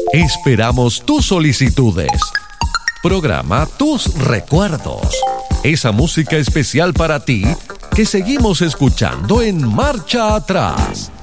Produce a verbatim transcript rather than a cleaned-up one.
Esperamos tus solicitudes. Programa tus recuerdos. Esa música especial para ti que seguimos escuchando en Marcha Atrás.